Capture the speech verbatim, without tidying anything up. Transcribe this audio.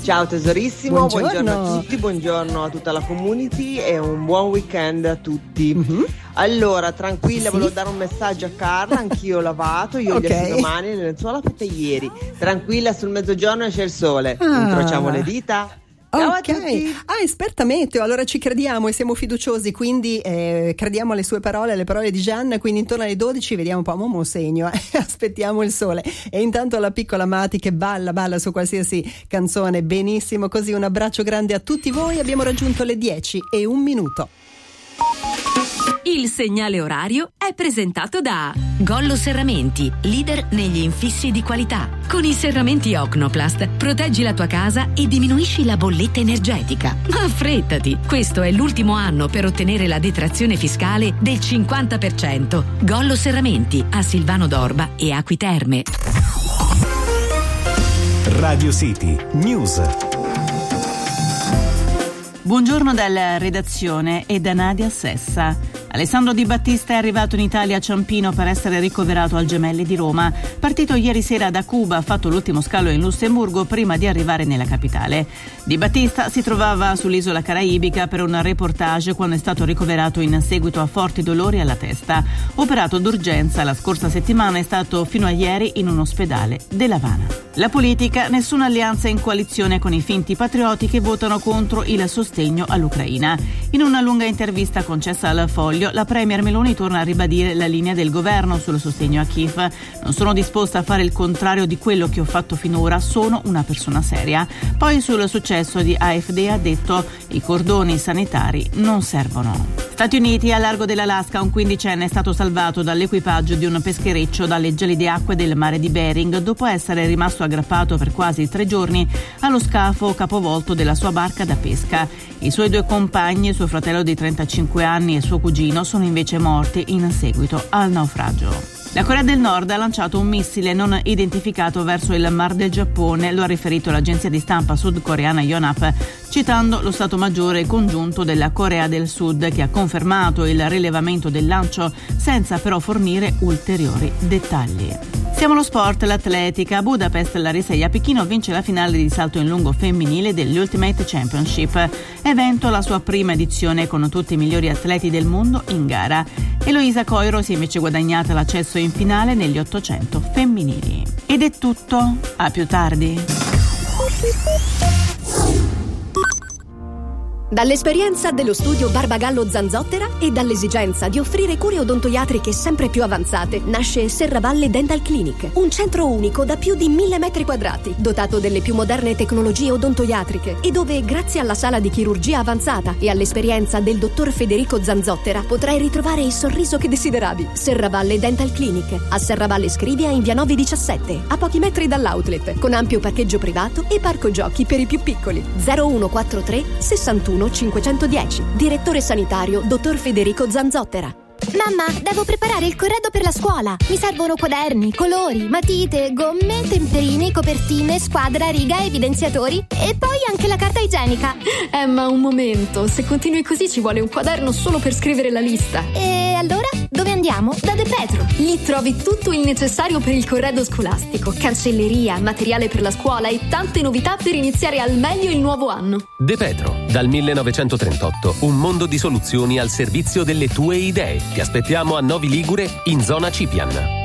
Ciao tesorissimo, buongiorno. buongiorno a tutti, buongiorno a tutta la community e un buon weekend a tutti. Mm-hmm. Allora, tranquilla, sì. Volevo dare un messaggio a Carla, anch'io ho lavato, io okay. Gli asciugamani, le lenzuola fatte ieri. Tranquilla, sul mezzogiorno esce il sole, ah. Incrociamo le dita. Ciao ok, ah, esperta meteo, allora ci crediamo e siamo fiduciosi, quindi eh, crediamo alle sue parole, alle parole di Gianna, quindi intorno alle dodici vediamo un po' Momo segno, eh, aspettiamo il sole e intanto la piccola Mati che balla, balla su qualsiasi canzone, benissimo, così un abbraccio grande a tutti voi, abbiamo raggiunto le dieci e un minuto. Il segnale orario è presentato da Gollo Serramenti, leader negli infissi di qualità. Con i serramenti Ocnoplast proteggi la tua casa e diminuisci la bolletta energetica. Ma affrettati, questo è l'ultimo anno per ottenere la detrazione fiscale del cinquanta per cento. Gollo Serramenti a Silvano d'Orba e Acqui Terme. Radio City News. Buongiorno dalla redazione e da Nadia Sessa. Alessandro Di Battista è arrivato in Italia a Ciampino per essere ricoverato al Gemelli di Roma. Partito ieri sera da Cuba, ha fatto l'ultimo scalo in Lussemburgo prima di arrivare nella capitale. Di Battista si trovava sull'isola caraibica per un reportage quando è stato ricoverato in seguito a forti dolori alla testa. Operato d'urgenza la scorsa settimana, è stato fino a ieri in un ospedale dell'Havana. La politica, nessuna alleanza in coalizione con i finti patrioti che votano contro il sostegno all'Ucraina. In una lunga intervista concessa al Foglio, la premier Meloni torna a ribadire la linea del governo sul sostegno a Kiev. Non sono disposta a fare il contrario di quello che ho fatto finora, sono una persona seria. Poi sul successo di A F D ha detto: i cordoni sanitari non servono. Stati Uniti, a largo dell'Alaska, un quindicenne è stato salvato dall'equipaggio di un peschereccio dalle gelide acque del mare di Bering dopo essere rimasto aggrappato per quasi tre giorni allo scafo capovolto della sua barca da pesca. I suoi due compagni, suo fratello di trentacinque anni e suo cugino, sono invece morti in seguito al naufragio. La Corea del Nord ha lanciato un missile non identificato verso il Mar del Giappone, lo ha riferito l'agenzia di stampa sudcoreana Yonhap, citando lo Stato Maggiore congiunto della Corea del Sud, che ha confermato il rilevamento del lancio senza però fornire ulteriori dettagli. Siamo allo sport, l'atletica. A Budapest Larissa Iapicchino vince la finale di salto in lungo femminile degli Ultimate Championship, evento la sua prima edizione con tutti i migliori atleti del mondo in gara. Eloisa Coiro si è invece guadagnata l'accesso in finale negli ottocento femminili. Ed è tutto, a più tardi. Dall'esperienza dello studio Barbagallo Zanzottera e dall'esigenza di offrire cure odontoiatriche sempre più avanzate, nasce Serravalle Dental Clinic, un centro unico da più di mille metri quadrati, dotato delle più moderne tecnologie odontoiatriche e dove, grazie alla sala di chirurgia avanzata e all'esperienza del dottor Federico Zanzottera, potrai ritrovare il sorriso che desideravi. Serravalle Dental Clinic, a Serravalle Scrivia in via nove diciassette, a pochi metri dall'outlet, con ampio parcheggio privato e parco giochi per i più piccoli. zero uno quattro tre sessantuno cinquecentodieci. Direttore sanitario dottor Federico Zanzottera. Mamma, devo preparare il corredo per la scuola. Mi servono quaderni, colori, matite, gomme, temperini, copertine, squadra, riga, evidenziatori e poi anche la carta igienica. Emma, un momento. Se continui così ci vuole un quaderno solo per scrivere la lista. E allora? Dove andiamo? Da De Petro. Lì trovi tutto il necessario per il corredo scolastico, cancelleria, materiale per la scuola e tante novità per iniziare al meglio il nuovo anno. De Petro, dal millenovecentotrentotto, un mondo di soluzioni al servizio delle tue idee. Ti aspettiamo a Novi Ligure, in zona Cipian.